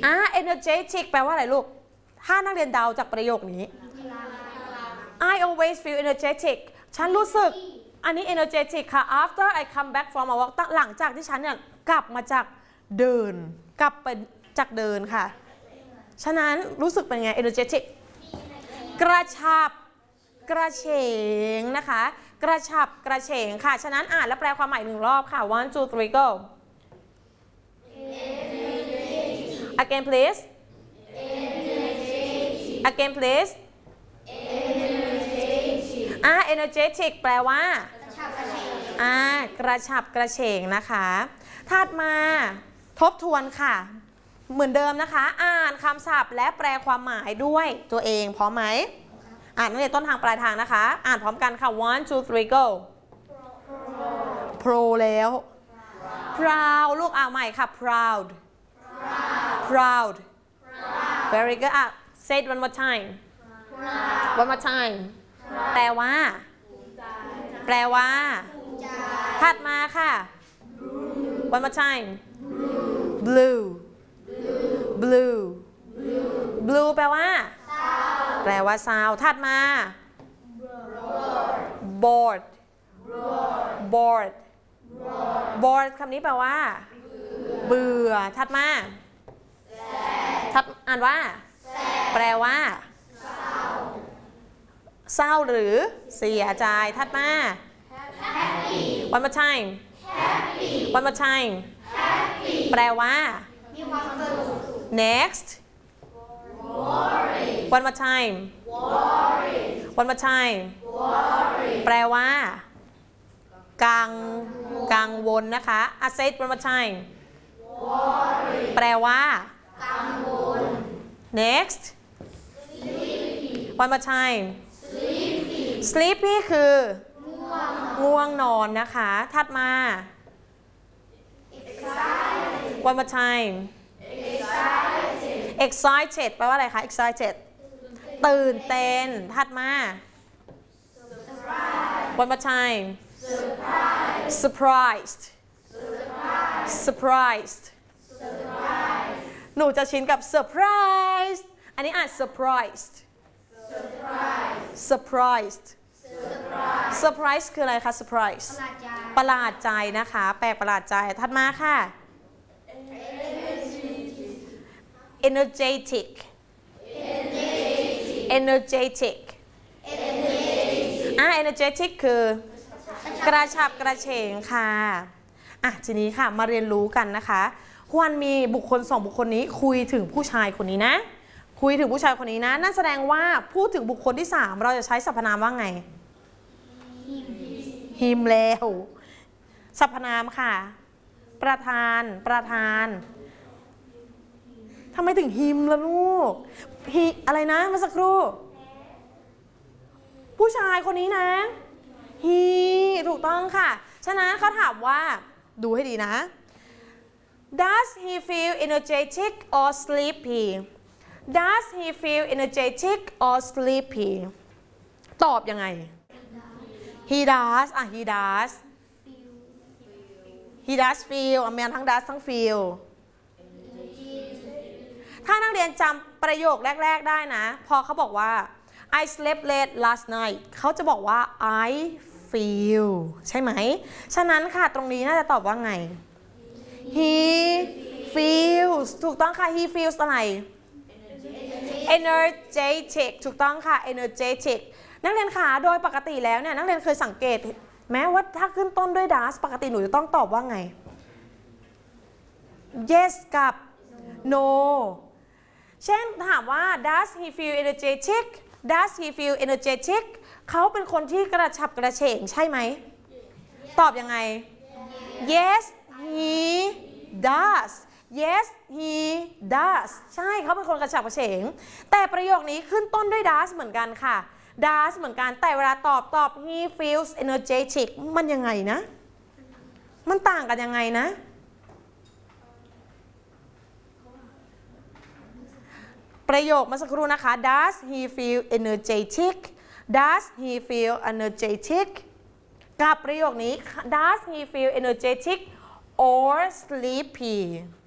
energetic แปลว่าอะไรลูกถ้านักเรียนเดาจากประโยคนี้ I always feel energetic ฉันรู้สึกอันนี้ energetic ค่ะ after I come back from a walk หลังจากที่ฉันเนี่ยกลับมาจากเดินกลับไปจากเดินค่ะฉะนั้นรู้สึกเป็นไง energetic กระชับกระเฉงนะคะกระชับกระเฉงค่ะฉะนั้นอ่านและแปลความหมายหนึ่งรอบค่ะ one two three go again please again please energetic แปลว่ากระฉับกระเฉงนะคะถัดมาทบทวนค่ะเหมือนเดิมนะคะอ่านคำศัพท์และแปลความหมายด้วยตัวเองพร้อมไหมอ่านนักเรียนต้นทางปลายทางนะคะอ่านพร้อมกันค่ะ one two three go pro แล้ว proud ลูกอ่านใหม่ค่ะ proud proud very good say it one more time one more time แปลว่าถัดมาค่ะ one more time blue blue แปลว่าsound ถัดมา bored คำนี้แปลว่าเบื่อถัดมาอ่านว่าแปลว่าเศร้าหรือเสียใจถัดมา one more time แปลว่า next one more time แปลว่ากังวลนะคะ say it one more time แปลว่ากังวล next one more time sleepy คือง่วงนอนนะคะถัดมา one more time excited แปลว่าอะไรคะ excited ตื่นเต้นถัดมา one more time surprised หนูจะชินกับ surprise อันนี้อ่าน surprised คืออะไรคะ surprise ประหลาดใจนะคะแปลกประหลาดใจถัดมาค่ะ energetic คือกระฉับกระเฉงค่ะทีนี้ค่ะมาเรียนรู้กันนะคะควรมีบุคคล2บุคคลนี้คุยถึงผู้ชายคนนี้นะนั่นแสดงว่าพูดถึงบุคคลที่3เราจะใช้สรรพนามว่าไง him แล้วสรรพนามค่ะประธานทำไมถึง him ล่ะลูก อะไรนะเมื่อสักครู่ผู้ชายคนนี้นะ he ถูกต้องค่ะฉะนั้นเขาถามว่าดูให้ดีนะ does he feel energetic or sleepy does he feel energetic or sleepy ตอบยังไง he does feel แมนทั้ง does ทั้ง feel ถ้านักเรียนจำประโยคแรกๆได้นะพอเขาบอกว่า I slept late last night เขาจะบอกว่า I feel ใช่ไหมฉะนั้นค่ะตรงนี้น่าจะตอบว่าไง he feels ถูกต้องค่ะ he feels อะไร energetic ถูกต้องค่ะ energetic นักเรียนค่ะโดยปกติแล้วเนี่ยนักเรียนเคยสังเกตแม้ว่าถ้าขึ้นต้นด้วย does ปกติหนูจะต้องตอบว่าไง yes กับ no เช่นถามว่า does he feel energetic เขาเป็นคนที่กระฉับกระเฉงใช่ไหมตอบยังไง yes he does ใช่เขาเป็นคนกระฉับกระเฉงแต่ประโยคนี้ขึ้นต้นด้วย does เหมือนกันค่ะ does เหมือนกันแต่เวลาตอบ he feels energetic มันยังไงนะมันต่างกันยังไงนะประโยคเมื่อสักครู่นะคะ does he feel energetic กับประโยคนี้ does he feel energetic or sleepy